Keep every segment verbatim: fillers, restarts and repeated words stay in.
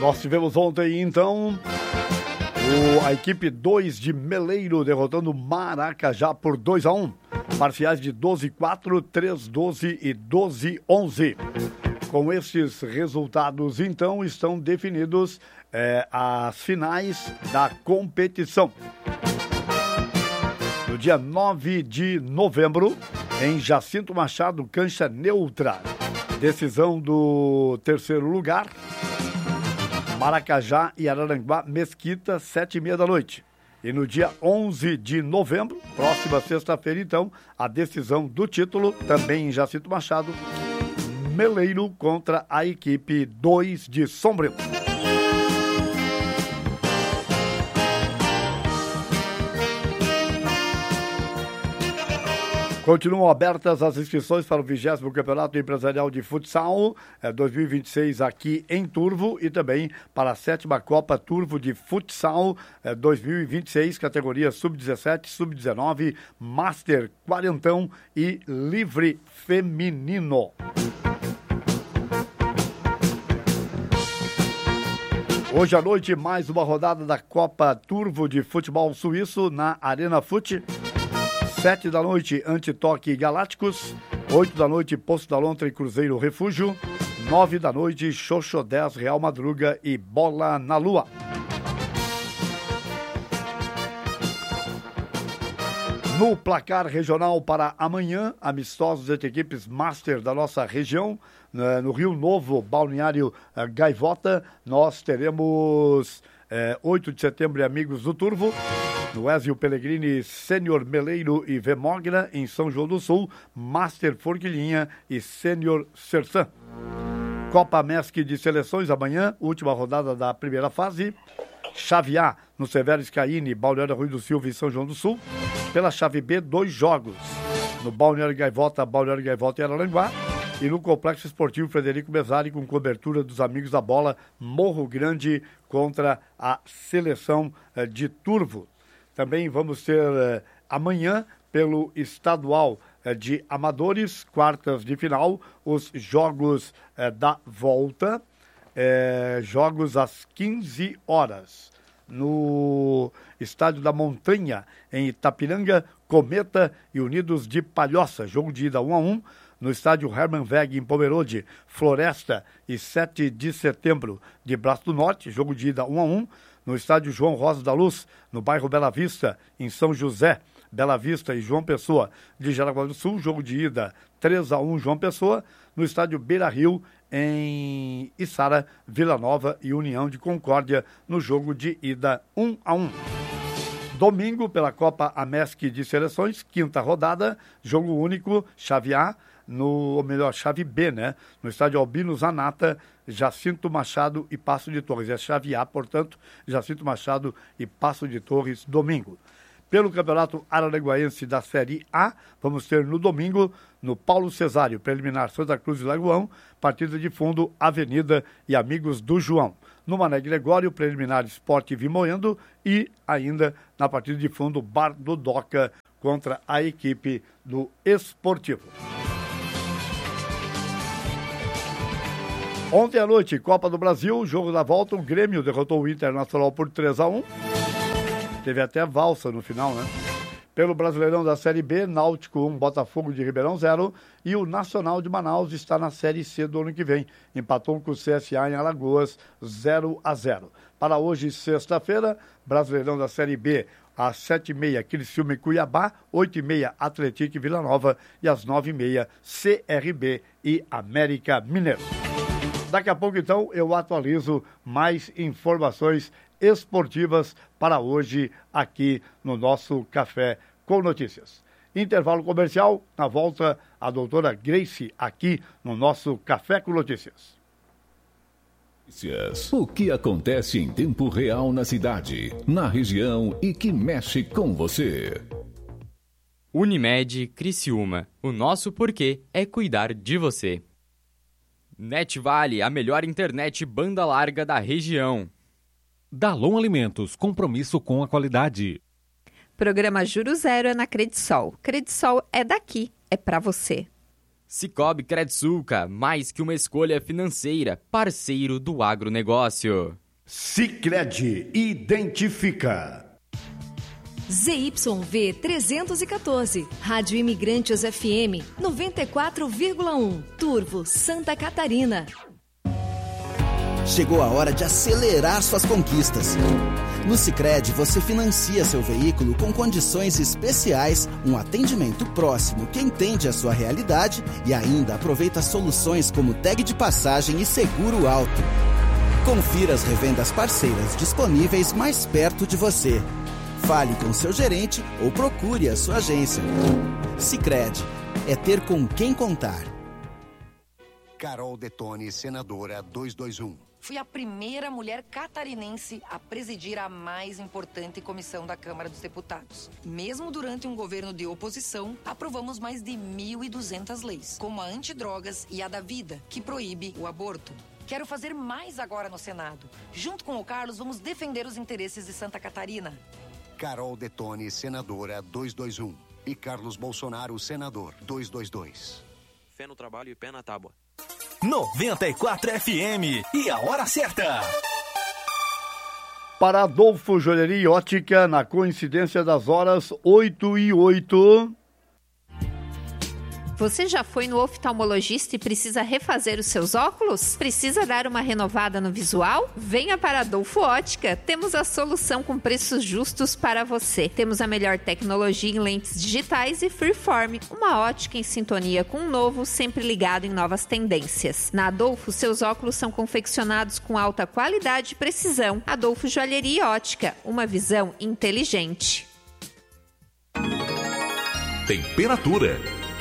Nós tivemos ontem, então, o, a equipe dois de Meleiro derrotando Maracajá por dois a um. Parciais de doze a quatro, três a doze e doze a onze. Com esses resultados, então, estão definidos é, as finais da competição. No dia nove de novembro, em Jacinto Machado, cancha neutra. Decisão do terceiro lugar. Maracajá e Araranguá, Mesquita, sete e meia da noite. E no dia onze de novembro, próxima sexta-feira, então, a decisão do título, também em Jacinto Machado, Meleiro contra a equipe dois de Sombrio. Continuam abertas as inscrições para o vigésimo Campeonato Empresarial de Futsal eh, dois mil e vinte e seis aqui em Turvo e também para a sétima Copa Turvo de Futsal eh, dois mil e vinte e seis, categoria sub dezessete, sub dezenove, Master quarentão e Livre Feminino. Hoje à noite, mais uma rodada da Copa Turvo de Futebol Suíço na Arena Fute. Sete da noite, Antitoque Galácticos. Oito da noite, Poço da Lontra e Cruzeiro Refúgio. Nove da noite, Xoxo dez, Real Madruga e Bola na Lua. No placar regional para amanhã, amistosos entre equipes Master da nossa região, no Rio Novo, Balneário Gaivota, nós teremos é, oito de setembro, Amigos do Turvo. No Ezio Pellegrini, Sênior Meleiro e Vemogra, em São João do Sul, Master Forquilinha e Sênior Sersan. Copa Mesc de Seleções amanhã, última rodada da primeira fase. Chave A, no Severo Scaini, Balneário Rui do Silva e São João do Sul. Pela chave B, dois jogos. No Balneário Gaivota, Balneário Gaivota e Araranguá. E no Complexo Esportivo Frederico Mesari, com cobertura dos Amigos da Bola, Morro Grande contra a Seleção de Turvo. Também vamos ter eh, amanhã, pelo estadual eh, de amadores, quartas de final, os jogos eh, da volta, eh, jogos às quinze horas. No Estádio da Montanha, em Itapiranga, Cometa e Unidos de Palhoça, jogo de ida um a um. No Estádio Hermann Weg, em Pomerode, Floresta e sete de setembro de Braço do Norte, jogo de ida um a um. No Estádio João Rosa da Luz, no bairro Bela Vista, em São José, Bela Vista e João Pessoa de Jaraguá do Sul, jogo de ida três a um João Pessoa. No Estádio Beira Rio, em Içara, Vila Nova e União de Concórdia, no jogo de ida um a um. Domingo, pela Copa Amesc de Seleções, quinta rodada, jogo único, chave A, no, ou melhor, chave B, né? No Estádio Albino Zanata, Jacinto Machado e Passo de Torres. É chave A, portanto, Jacinto Machado e Passo de Torres, domingo. Pelo Campeonato Araranguaense da Série A, vamos ter no domingo, no Paulo Cesário, preliminar Santa Cruz e Lagoão, partida de fundo, Avenida e Amigos do João. No Mané Gregório, preliminar Esporte Vimoendo e ainda na partida de fundo, Bar do Doca contra a equipe do Esportivo. Ontem à noite, Copa do Brasil, jogo da volta, o Grêmio derrotou o Internacional por três a um. Teve até valsa no final, né? Pelo Brasileirão da Série B, Náutico um, Botafogo de Ribeirão zero. E o Nacional de Manaus está na Série C do ano que vem. Empatou com o C S A em Alagoas, zero a zero. Para hoje, sexta-feira, Brasileirão da Série B, às sete e meia, Criciúma e Cuiabá, oito e meia, Atlético e Vila Nova e às nove e meia, C R B e América Mineiro. Daqui a pouco, então, eu atualizo mais informações esportivas para hoje aqui no nosso Café com Notícias. Intervalo comercial, na volta, a doutora Grace aqui no nosso Café com Notícias. O que acontece em tempo real na cidade, na região e que mexe com você. Unimed Criciúma. O nosso porquê é cuidar de você. NetVale, a melhor internet banda larga da região. Dalon Alimentos, compromisso com a qualidade. Programa Juro Zero é na Credisol. Credisol é daqui, é pra você. Cicobi Credsulca, mais que uma escolha financeira, parceiro do agronegócio. Sicredi, identifica. Z Y V trezentos e quatorze, Rádio Imigrantes F M noventa e quatro vírgula um, Turvo, Santa Catarina. Chegou a hora de acelerar suas conquistas. No Sicredi, você financia seu veículo com condições especiais, um atendimento próximo que entende a sua realidade e ainda aproveita soluções como tag de passagem e seguro alto. Confira as revendas parceiras disponíveis mais perto de você. Fale com seu gerente ou procure a sua agência. Sicredi, é ter com quem contar. Carol Detone, senadora duzentos e vinte e um. Fui a primeira mulher catarinense a presidir a mais importante comissão da Câmara dos Deputados. Mesmo durante um governo de oposição, aprovamos mais de mil e duzentas leis, como a antidrogas e a da vida, que proíbe o aborto. Quero fazer mais agora no Senado. Junto com o Carlos, vamos defender os interesses de Santa Catarina. Carol Detone, senadora duzentos e vinte e um. E Carlos Bolsonaro, senador duzentos e vinte e dois. Fé no trabalho e pé na tábua. noventa e quatro F M e a hora certa. Para Adolfo Joalheria Ótica, na coincidência das horas oito e oito. Você já foi no oftalmologista e precisa refazer os seus óculos? Precisa dar uma renovada no visual? Venha para Adolfo Ótica. Temos a solução com preços justos para você. Temos a melhor tecnologia em lentes digitais e Freeform, uma ótica em sintonia com o novo, sempre ligado em novas tendências. Na Adolfo, seus óculos são confeccionados com alta qualidade e precisão. Adolfo Joalheria Ótica, uma visão inteligente. Temperatura.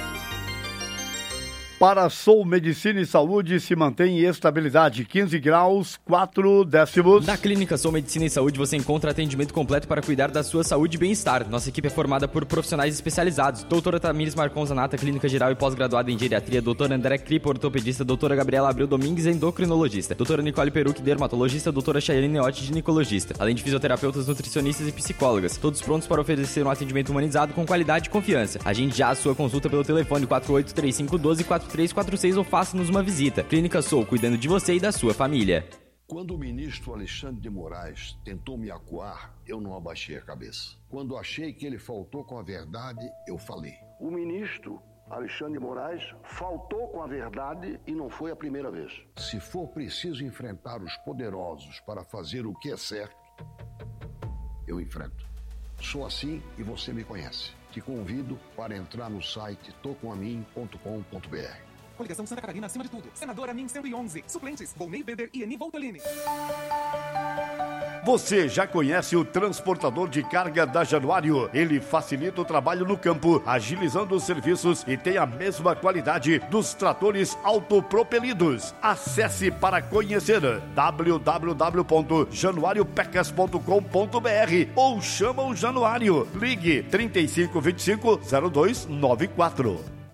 Para Sou Medicina e Saúde se mantém em estabilidade, quinze graus, quatro décimos. Na Clínica Sou Medicina e Saúde você encontra atendimento completo para cuidar da sua saúde e bem-estar. Nossa equipe é formada por profissionais especializados. Doutora Tamires Marcon Zanata, Clínica Geral e pós-graduada em Geriatria. Doutora André Cripo, ortopedista. Doutora Gabriela Abreu Domingues, endocrinologista. Doutora Nicole Perucci, dermatologista. Doutora Chayane Neotti, ginecologista. Além de fisioterapeutas, nutricionistas e psicólogas. Todos prontos para oferecer um atendimento humanizado com qualidade e confiança. Agende já a sua consulta pelo telefone quatro oito três cinco um dois quatro três quatro seis ou faça-nos uma visita. Clínica Sou, cuidando de você e da sua família. Quando o ministro Alexandre de Moraes tentou me acuar, eu não abaixei a cabeça. Quando achei que ele faltou com a verdade, eu falei. O ministro Alexandre de Moraes faltou com a verdade e não foi a primeira vez. Se for preciso enfrentar os poderosos para fazer o que é certo, eu enfrento. Sou assim e você me conhece. Te convido para entrar no site tocomamin ponto com ponto b r. Coligação Santa Catarina acima de tudo. Senadora Min cento e onze. Suplentes: Volney Weber e Eni Voltolini. Você já conhece o transportador de carga da Januário? Ele facilita o trabalho no campo, agilizando os serviços e tem a mesma qualidade dos tratores autopropelidos. Acesse para conhecer w w w ponto januário pecas ponto com ponto b r ou chama o Januário. Ligue trinta e cinco vinte e cinco zero dois nove quatro.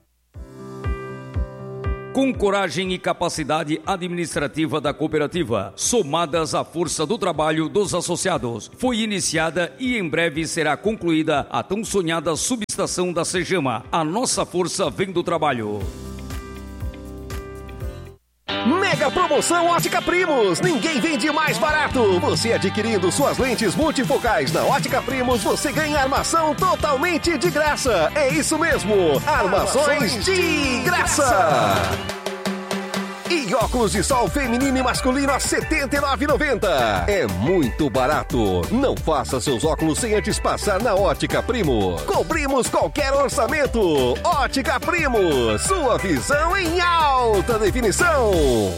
Com coragem e capacidade administrativa da cooperativa, somadas à força do trabalho dos associados, foi iniciada e em breve será concluída a tão sonhada subestação da Cegama. A nossa força vem do trabalho. Mega promoção Ótica Primos. Ninguém vende mais barato. Você adquirindo suas lentes multifocais na Ótica Primos, você ganha armação totalmente de graça. É isso mesmo, armações de graça. E óculos de sol feminino e masculino a setenta e nove reais e noventa centavos. É muito barato. Não faça seus óculos sem antes passar na Ótica Primos. Cobrimos qualquer orçamento. Ótica Primos, sua visão em alta definição.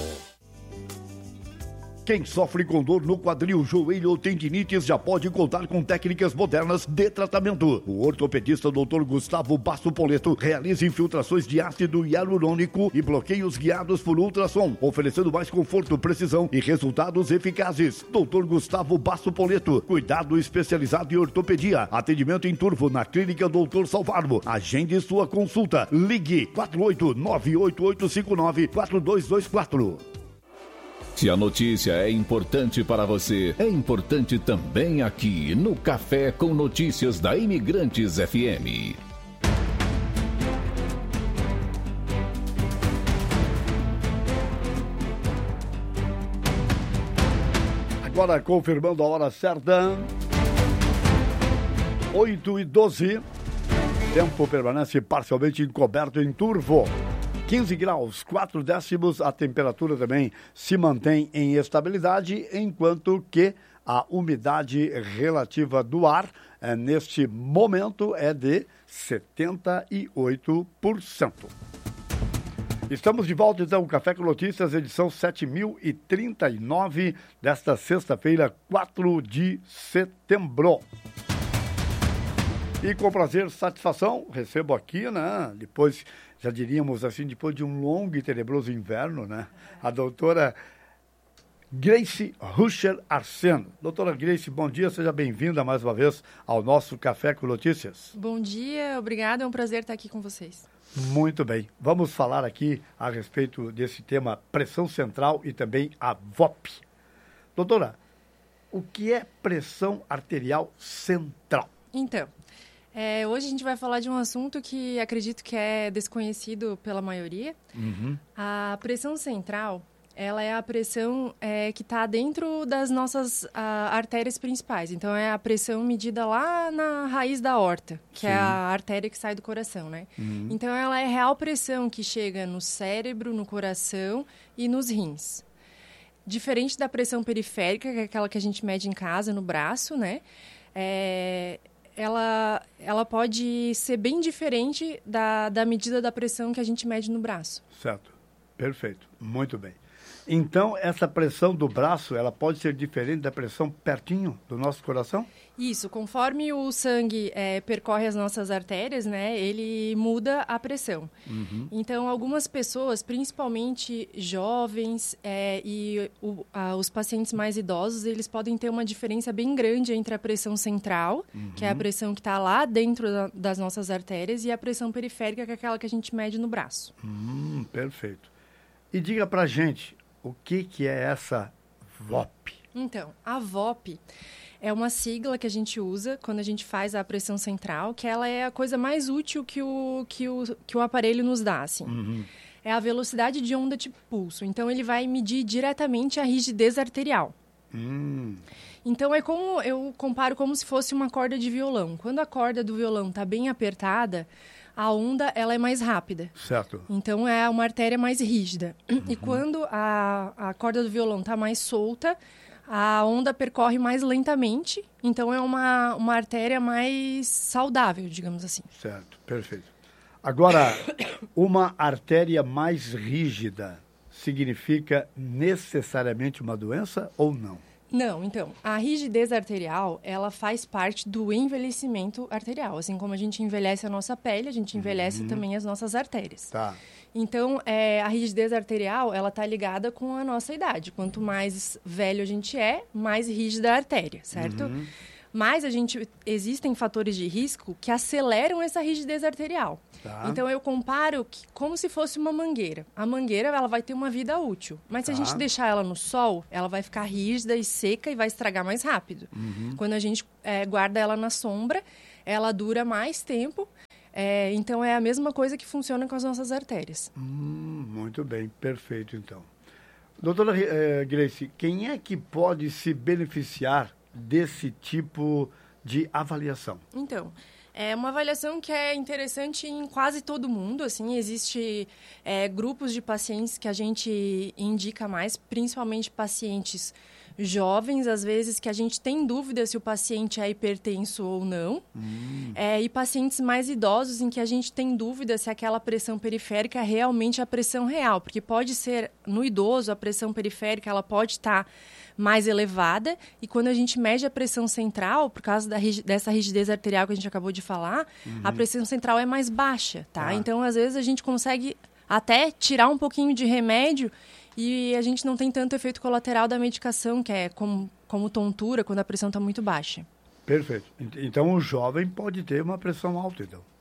Quem sofre com dor no quadril, joelho ou tendinites já pode contar com técnicas modernas de tratamento. O ortopedista doutor Gustavo Basso Poleto realiza infiltrações de ácido hialurônico e bloqueios guiados por ultrassom, oferecendo mais conforto, precisão e resultados eficazes. doutor Gustavo Basso Poleto, cuidado especializado em ortopedia. Atendimento em Turvo, na Clínica doutor Salvarmo. Agende sua consulta. Ligue quatro oito nove oito oito cinco nove quatro dois dois quatro. Se a notícia é importante para você, é importante também aqui no Café com Notícias da Imigrantes F M. agora confirmando a hora certa. oito e doze. Tempo permanece parcialmente encoberto em Turvo. quinze graus, quatro décimos. A temperatura também se mantém em estabilidade, enquanto que a umidade relativa do ar, eh, neste momento, é de setenta e oito por cento. Estamos de volta, então, Café com Notícias, edição sete mil e trinta e nove, desta sexta-feira, quatro de setembro. E com prazer, satisfação, recebo aqui, né, depois, já diríamos assim, depois de um longo e tenebroso inverno, né, a doutora Grace Ruscher Arseno. Doutora Grace, bom dia, seja bem-vinda mais uma vez ao nosso Café com Notícias. Bom dia, obrigada, é um prazer estar aqui com vocês. Muito bem, vamos falar aqui a respeito desse tema pressão central e também a V O P. Doutora, o que é pressão arterial central? Então, é, hoje a gente vai falar de um assunto que acredito que é desconhecido pela maioria. Uhum. A pressão central, ela é a pressão é, que está dentro das nossas a, artérias principais. Então, é a pressão medida lá na raiz da aorta, que Sim. é a artéria que sai do coração, né? Uhum. Então, ela é a real pressão que chega no cérebro, no coração e nos rins. Diferente da pressão periférica, que é aquela que a gente mede em casa, no braço, né? É, ela, ela pode ser bem diferente da, da medida da pressão que a gente mede no braço. Certo. Perfeito. Muito bem. Então, essa pressão do braço, ela pode ser diferente da pressão pertinho do nosso coração? Isso, conforme o sangue é, percorre as nossas artérias, né, ele muda a pressão. Uhum. Então, algumas pessoas, principalmente jovens é, e o, a, os pacientes mais idosos, eles podem ter uma diferença bem grande entre a pressão central, uhum. que é a pressão que está lá dentro da, das nossas artérias, e a pressão periférica, que é aquela que a gente mede no braço. Hum, perfeito. E diga pra gente, o que, que é essa V O P? Então, a V O P é uma sigla que a gente usa quando a gente faz a pressão central, que ela é a coisa mais útil que o, que o, que o aparelho nos dá, assim. Uhum. É a velocidade de onda de pulso. Então, ele vai medir diretamente a rigidez arterial. Hum. Então, é como eu comparo como se fosse uma corda de violão. Quando a corda do violão está bem apertada, a onda ela é mais rápida. Certo. Então, é uma artéria mais rígida. Uhum. E quando a, a corda do violão está mais solta, a onda percorre mais lentamente. Então, é uma, uma artéria mais saudável, digamos assim. Certo, perfeito. Agora, uma artéria mais rígida significa necessariamente uma doença ou não? Não, então, a rigidez arterial, ela faz parte do envelhecimento arterial. Assim como a gente envelhece a nossa pele, a gente envelhece uhum. também as nossas artérias. Tá. Então, é, a rigidez arterial, ela está ligada com a nossa idade. Quanto mais velho a gente é, mais rígida a artéria, certo? Uhum. Mas a gente, existem fatores de risco que aceleram essa rigidez arterial. Tá. Então, eu comparo que, como se fosse uma mangueira. A mangueira, ela vai ter uma vida útil. Mas tá. se a gente deixar ela no sol, ela vai ficar rígida e seca e vai estragar mais rápido. Uhum. Quando a gente é, guarda ela na sombra, ela dura mais tempo. É, então, é a mesma coisa que funciona com as nossas artérias. Hum, muito bem, perfeito, então. Doutora eh, Grace, quem é que pode se beneficiar desse tipo de avaliação? Então, é uma avaliação que é interessante em quase todo mundo, assim, existe é, grupos de pacientes que a gente indica mais, principalmente pacientes jovens, às vezes, que a gente tem dúvida se o paciente é hipertenso ou não, hum. é, e pacientes mais idosos em que a gente tem dúvida se aquela pressão periférica é realmente a pressão real, porque pode ser, no idoso, a pressão periférica, ela pode estar tá mais elevada, e quando a gente mede a pressão central, por causa da, dessa rigidez arterial que a gente acabou de falar, uhum. a pressão central é mais baixa, tá? Ah. Então, às vezes, a gente consegue até tirar um pouquinho de remédio e a gente não tem tanto efeito colateral da medicação, que é como, como tontura, quando a pressão está muito baixa. Perfeito. Então, o jovem pode ter uma pressão alta, então.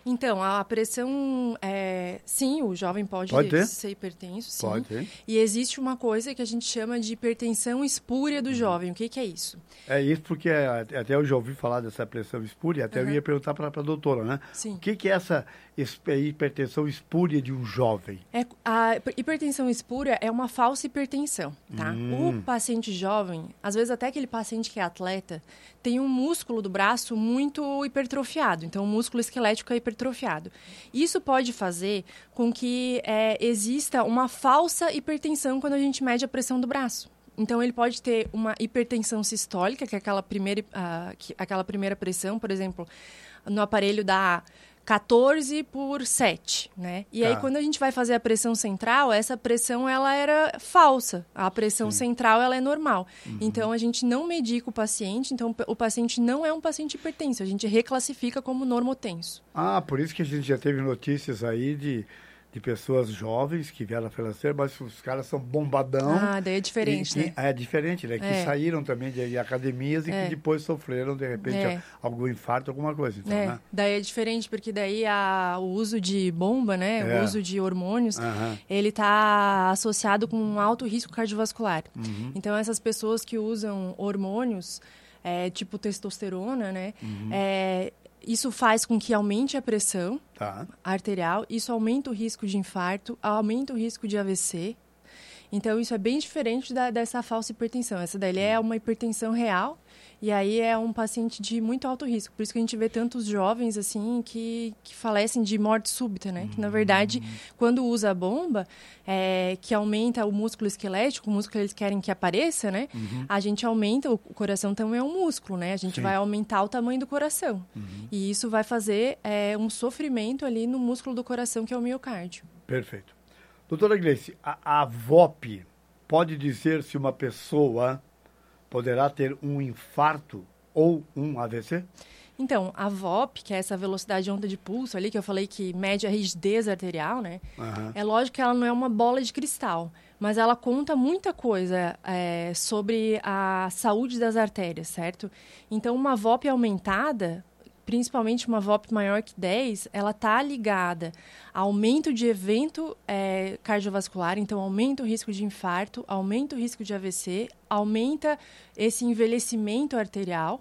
Então, a pressão, é, sim, o jovem pode, pode ter? ser hipertenso, sim. Pode ter. E existe uma coisa que a gente chama de hipertensão espúria do jovem. O que, que é isso? É isso porque até eu já ouvi falar dessa pressão espúria, até uhum. eu ia perguntar para a doutora, né? Sim. O que, que é essa hipertensão espúria de um jovem? É, a hipertensão espúria é uma falsa hipertensão, tá? Hum. O paciente jovem, às vezes até aquele paciente que é atleta, tem um músculo do braço muito hipertrofiado, então o músculo esquelético é hipertrofiado. Isso pode fazer com que é, exista uma falsa hipertensão quando a gente mede a pressão do braço. Então, ele pode ter uma hipertensão sistólica, que é aquela primeira, uh, que, aquela primeira pressão, por exemplo, no aparelho da quatorze por sete, né? E tá. aí, quando a gente vai fazer a pressão central, essa pressão, ela era falsa. A pressão Sim. central, ela é normal. Uhum. Então, a gente não medica o paciente. Então, o paciente não é um paciente hipertenso. A gente reclassifica como normotenso. Ah, por isso que a gente já teve notícias aí de... de pessoas jovens que vieram a falecer, mas os caras são bombadão. Ah, daí é diferente, e, né? É diferente, né? É. Que saíram também de, de academias e é. que depois sofreram, de repente, é. algum infarto, alguma coisa. Então, é. né? Daí é diferente, porque daí a, o uso de bomba, né? É. O uso de hormônios, uhum. ele está associado com um alto risco cardiovascular. Uhum. Então, essas pessoas que usam hormônios, é, tipo testosterona, né? Uhum. É, isso faz com que aumente a pressão tá. arterial, isso aumenta o risco de infarto, aumenta o risco de A V C. Então, isso é bem diferente da, dessa falsa hipertensão. Essa daí é uma hipertensão real e aí é um paciente de muito alto risco. Por isso que a gente vê tantos jovens, assim, que, que falecem de morte súbita, né? Uhum. Que, na verdade, quando usa a bomba, é, que aumenta o músculo esquelético, o músculo que eles querem que apareça, né? Uhum. A gente aumenta, o coração também é um músculo, né? A gente Sim. vai aumentar o tamanho do coração. Uhum. E isso vai fazer é, um sofrimento ali no músculo do coração, que é o miocárdio. Perfeito. Doutora Gleice, a, a V O P pode dizer se uma pessoa poderá ter um infarto ou um A V C? Então, a V O P, que é essa velocidade de onda de pulso ali, que eu falei que mede a rigidez arterial, né? Uhum. É lógico que ela não é uma bola de cristal, mas ela conta muita coisa é, sobre a saúde das artérias, certo? Então, uma V O P aumentada, principalmente uma V O P maior que dez, ela está ligada a aumento de evento é, cardiovascular, então aumenta o risco de infarto, aumenta o risco de A V C, aumenta esse envelhecimento arterial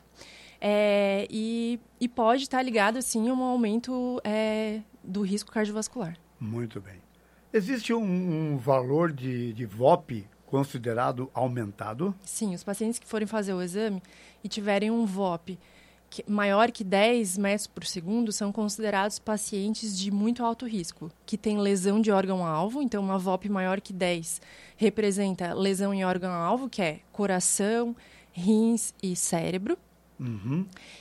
é, e, e pode estar tá ligado, sim, a um aumento é, do risco cardiovascular. Muito bem. Existe um, um valor de, de V O P considerado aumentado? Sim, os pacientes que forem fazer o exame e tiverem um V O P que, maior que dez metros por segundo são considerados pacientes de muito alto risco, que tem lesão de órgão-alvo. Então, uma V O P maior que dez representa lesão em órgão-alvo, que é coração, rins e cérebro. Uhum.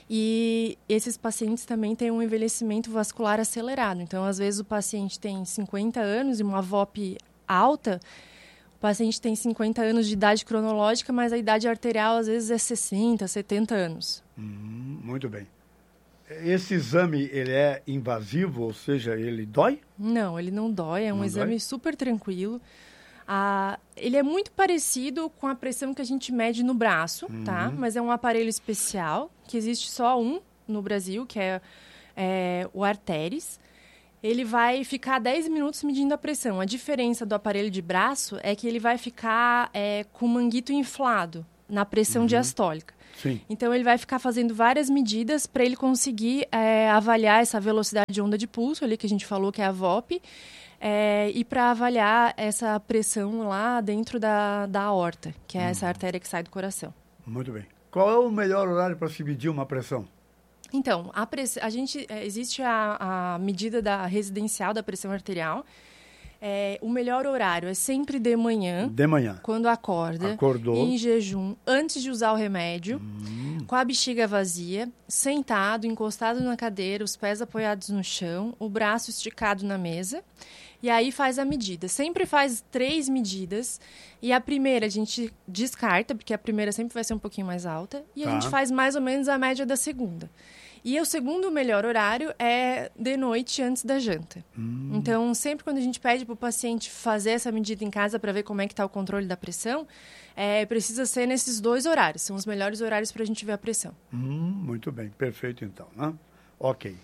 E esses pacientes também têm um envelhecimento vascular acelerado. Então, às vezes, o paciente tem cinquenta anos e uma V O P alta. O paciente tem cinquenta anos de idade cronológica, mas a idade arterial, às vezes, é sessenta, setenta anos. Hum, muito bem. Esse exame, ele é invasivo, ou seja, ele dói? Não, ele não dói. É um não exame dói? super tranquilo. Ah, ele é muito parecido com a pressão que a gente mede no braço, uhum. tá? Mas é um aparelho especial, que existe só um no Brasil, que é, é o Arteris. Ele vai ficar dez minutos medindo a pressão. A diferença do aparelho de braço é que ele vai ficar é, com o manguito inflado na pressão uhum. diastólica. Sim. Então, ele vai ficar fazendo várias medidas para ele conseguir é, avaliar essa velocidade de onda de pulso, ali que a gente falou que é a V O P, é, e para avaliar essa pressão lá dentro da, da aorta, que é uhum. essa artéria que sai do coração. Muito bem. Qual é o melhor horário para se medir uma pressão? Então, a, press... a gente, é, existe a, a medida da residencial da pressão arterial. É, o melhor horário é sempre de manhã. De manhã. Quando acorda. Acordou. Em jejum, antes de usar o remédio. Hum. Com a bexiga vazia, sentado, encostado na cadeira, os pés apoiados no chão, o braço esticado na mesa. E aí faz a medida. Sempre faz três medidas. E a primeira a gente descarta, porque a primeira sempre vai ser um pouquinho mais alta. E tá. a gente faz mais ou menos a média da segunda. E o segundo melhor horário é de noite, antes da janta. Hum. Então, sempre quando a gente pede para o paciente fazer essa medida em casa para ver como é que está o controle da pressão, é, precisa ser nesses dois horários. São os melhores horários para a gente ver a pressão. Hum, muito bem, perfeito então, né? Ok.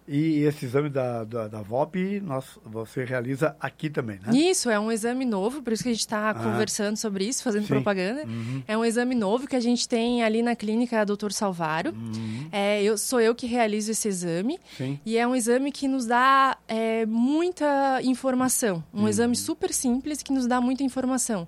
E esse exame da, da, da V O P, nós, você realiza aqui também, né? Isso, é um exame novo, por isso que a gente está ah, conversando sobre isso, fazendo sim. propaganda. Uhum. É um exame novo que a gente tem ali na clínica doutor Salvaro. Uhum. É, eu, sou eu que realizo esse exame. Sim. E é um exame que nos dá é, muita informação. Um uhum. exame super simples que nos dá muita informação.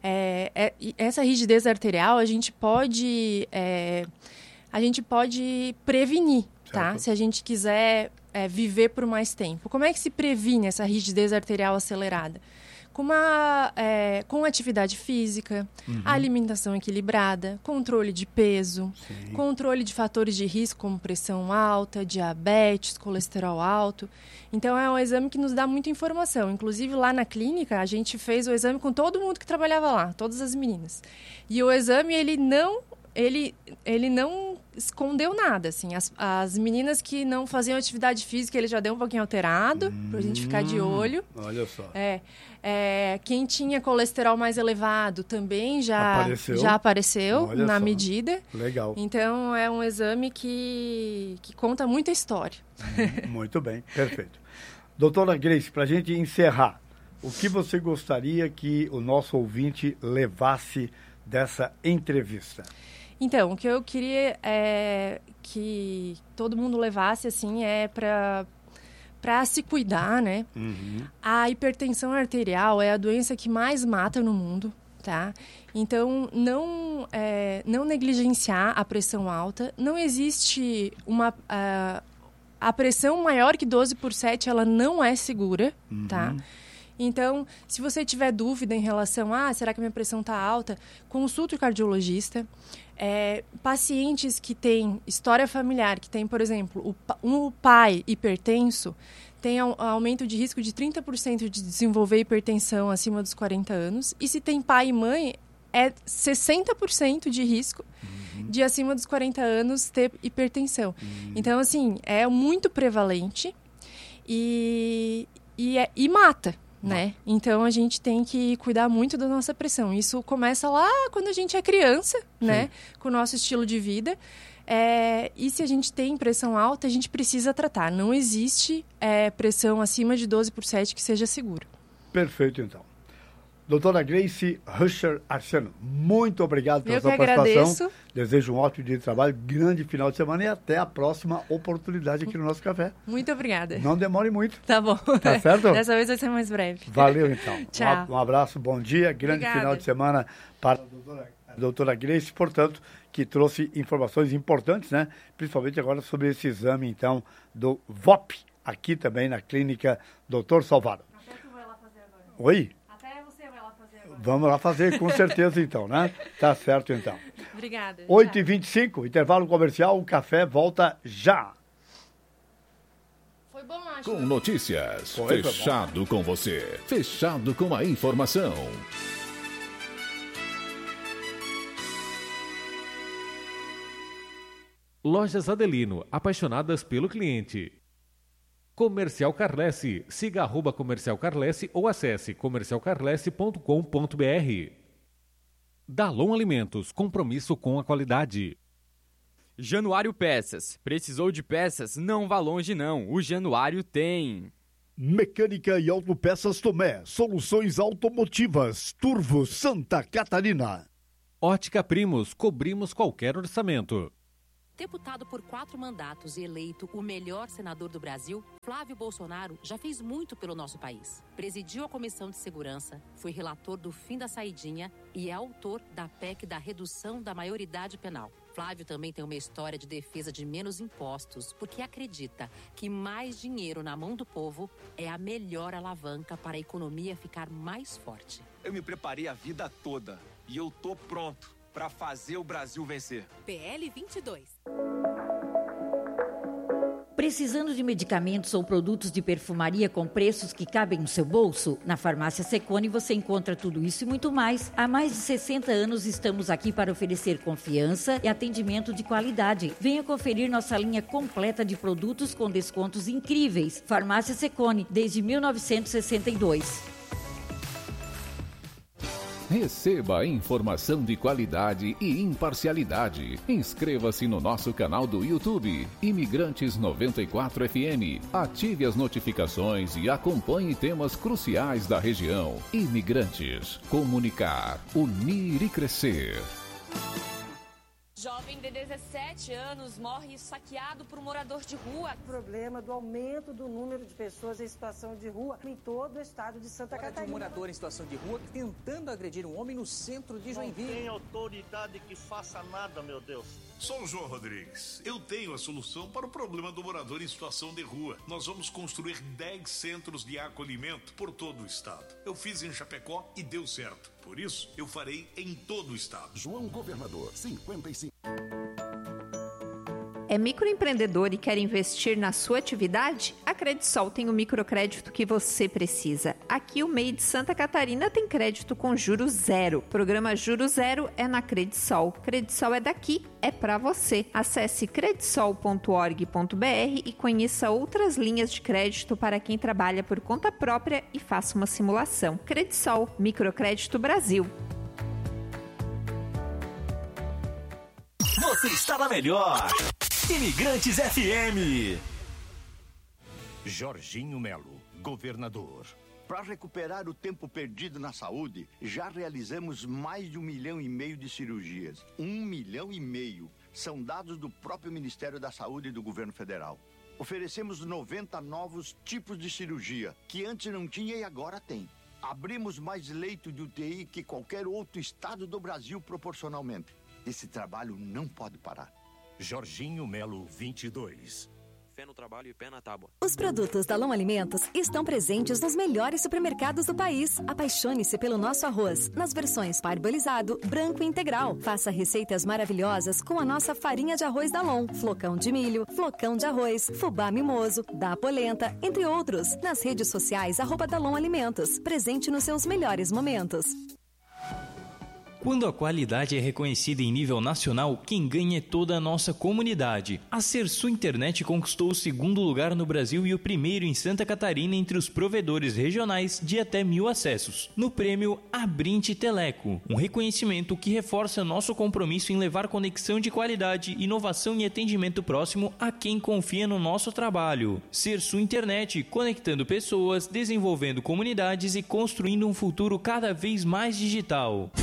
É, é, essa rigidez arterial, a gente pode, é, a gente pode prevenir. Tá? Se a gente quiser é, viver por mais tempo. Como é que se previne essa rigidez arterial acelerada? Com, uma, é, com atividade física, uhum. alimentação equilibrada, controle de peso, sim. controle de fatores de risco como pressão alta, diabetes, colesterol alto. Então, é um exame que nos dá muita informação. Inclusive, lá na clínica, a gente fez o exame com todo mundo que trabalhava lá, todas as meninas. E o exame, ele não... Ele, ele não escondeu nada, assim. As, as meninas que não faziam atividade física, ele já deu um pouquinho alterado, hum, pra gente ficar de olho. Olha só. É, é, quem tinha colesterol mais elevado também já apareceu, já apareceu na só. medida. Legal. Então, é um exame que, que conta muita história. Muito bem, perfeito. Doutora Grace, pra gente encerrar, o que você gostaria que o nosso ouvinte levasse dessa entrevista? Então, o que eu queria é que todo mundo levasse, assim, é para para se cuidar, né? Uhum. A hipertensão arterial é a doença que mais mata no mundo, tá? Então, não, é, não negligenciar a pressão alta. Não existe uma... A, a pressão maior que doze por sete, ela não é segura, uhum. tá? Então, se você tiver dúvida em relação a, ah, será que a minha pressão está alta? Consulte o cardiologista. É, pacientes que têm história familiar, que tem, por exemplo, o, um pai hipertenso, tem um aumento de risco de trinta por cento de desenvolver hipertensão acima dos quarenta anos. E se tem pai e mãe, é sessenta por cento de risco uhum. de acima dos quarenta anos ter hipertensão. Uhum. Então, assim, é muito prevalente e, e, é, e mata. Né? Então, a gente tem que cuidar muito da nossa pressão. Isso começa lá quando a gente é criança, né? Com o nosso estilo de vida. É, e se a gente tem pressão alta, a gente precisa tratar. Não existe é, pressão acima de doze por sete que seja segura. Perfeito, então. Doutora Grace Ruscher Arseno, muito obrigado pela Eu sua que participação. Agradeço. Desejo um ótimo dia de trabalho, grande final de semana e até a próxima oportunidade aqui no nosso café. Muito obrigada. Não demore muito. Tá bom. Tá certo? Dessa vez vai ser mais breve. Valeu, então. Tchau. Um abraço, bom dia, grande Obrigada. Final de semana para a doutora, a doutora Grace, portanto, que trouxe informações importantes, né? Principalmente agora sobre esse exame, então, do V O P, aqui também na clínica doutor Salvaro. Até tu vai lá fazer agora. Oi? Vamos lá fazer, com certeza, então, né? Tá certo, então. Obrigada. oito e vinte e cinco, intervalo comercial, o café volta já. Foi bom, acho. Com notícias, foi, fechado com você, fechado com a informação. Lojas Adelino, apaixonadas pelo cliente. Comercial Carlesse. Siga arroba Comercial Carlesse ou acesse comercial carlesse ponto com ponto b r. Dalon Alimentos. Compromisso com a qualidade. Januário Peças. Precisou de peças? Não vá longe não. O Januário tem. Mecânica e Autopeças Tomé. Soluções automotivas. Turvo, Santa Catarina. Ótica Primos. Cobrimos qualquer orçamento. Deputado por quatro mandatos e eleito o melhor senador do Brasil, Flávio Bolsonaro já fez muito pelo nosso país. Presidiu a Comissão de Segurança, foi relator do fim da saidinha e é autor da P E C da redução da maioridade penal. Flávio também tem uma história de defesa de menos impostos, porque acredita que mais dinheiro na mão do povo é a melhor alavanca para a economia ficar mais forte. Eu me preparei a vida toda e eu tô pronto para fazer o Brasil vencer. P L vinte e dois. Precisando de medicamentos ou produtos de perfumaria com preços que cabem no seu bolso? Na Farmácia Secone você encontra tudo isso e muito mais. Há mais de sessenta anos estamos aqui para oferecer confiança e atendimento de qualidade. Venha conferir nossa linha completa de produtos com descontos incríveis. Farmácia Secone, desde mil novecentos e sessenta e dois. Receba informação de qualidade e imparcialidade. Inscreva-se no nosso canal do YouTube, Imigrantes noventa e quatro F M. Ative as notificações e acompanhe temas cruciais da região. Imigrantes. Comunicar, unir e crescer. Jovem de dezessete anos morre saqueado por um morador de rua. O problema do aumento do número de pessoas em situação de rua em todo o estado de Santa Agora Catarina. De um morador em situação de rua tentando agredir um homem no centro de Joinville. Não tem autoridade que faça nada, meu Deus. Sou o João Rodrigues. Eu tenho a solução para o problema do morador em situação de rua. Nós vamos construir dez centros de acolhimento por todo o estado. Eu fiz em Chapecó e deu certo. Por isso, eu farei em todo o estado. João Governador, cinquenta e cinco. É microempreendedor e quer investir na sua atividade? A Credisol tem o microcrédito que você precisa. Aqui o M E I de Santa Catarina tem crédito com juros zero. Programa Juros Zero é na Credisol. Credisol é daqui, é pra você. Acesse credisol ponto org ponto br e conheça outras linhas de crédito para quem trabalha por conta própria e faça uma simulação. Credisol, Microcrédito Brasil. Você está na melhor. Imigrantes F M. Jorginho Melo, governador. Para recuperar o tempo perdido na saúde, já realizamos mais de um milhão e meio de cirurgias. Um milhão e meio. São dados do próprio Ministério da Saúde e do Governo Federal. Oferecemos noventa novos tipos de cirurgia, que antes não tinha e agora tem. Abrimos mais leito de U T I que qualquer outro estado do Brasil proporcionalmente. Esse trabalho não pode parar. Jorginho Melo, vinte e dois. Fé no trabalho e pé na tábua. Os produtos da Long Alimentos estão presentes nos melhores supermercados do país. Apaixone-se pelo nosso arroz, nas versões parbolizado, branco e integral. Faça receitas maravilhosas com a nossa farinha de arroz da Long, flocão de milho, flocão de arroz, fubá mimoso, da polenta, entre outros. Nas redes sociais, arroba da Long Alimentos. Presente nos seus melhores momentos. Quando a qualidade é reconhecida em nível nacional, quem ganha é toda a nossa comunidade. A Sersu Internet conquistou o segundo lugar no Brasil e o primeiro em Santa Catarina entre os provedores regionais de até mil acessos, no prêmio Abrinte Teleco, um reconhecimento que reforça nosso compromisso em levar conexão de qualidade, inovação e atendimento próximo a quem confia no nosso trabalho. Sersu Internet, conectando pessoas, desenvolvendo comunidades e construindo um futuro cada vez mais digital.